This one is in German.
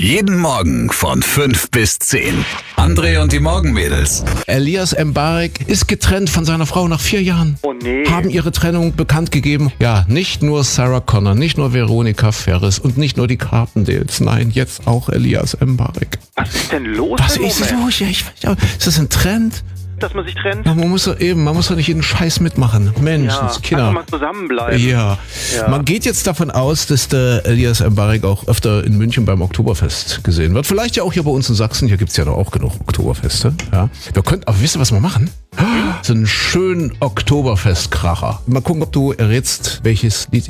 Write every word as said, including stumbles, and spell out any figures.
Jeden Morgen von fünf bis zehn. André und die Morgenmädels. Elias Mbarek ist getrennt von seiner Frau nach vier Jahren. Oh nee. Haben ihre Trennung bekannt gegeben. Ja, nicht nur Sarah Connor, nicht nur Veronica Ferris und nicht nur die Carpendales. Nein, jetzt auch Elias Mbarek. Was ist denn los? Was im ist Moment? los? Ja, ich, ja, ist das ein Trend? Dass man sich trennt? Ja, man muss doch eben, man muss doch nicht jeden Scheiß mitmachen. Mensch, Ja, Kinder. einfach mal zusammenbleiben. Ja. Ja. Man geht jetzt davon aus, dass der Elias Mbarek auch öfter in München beim Oktoberfest gesehen wird. Vielleicht ja auch hier bei uns in Sachsen. Hier gibt's ja noch auch genug Oktoberfeste. Ja. Wir könnten auch, wisst ihr, was wir machen? So einen schönen Oktoberfestkracher. Mal gucken, ob du errätst, welches Lied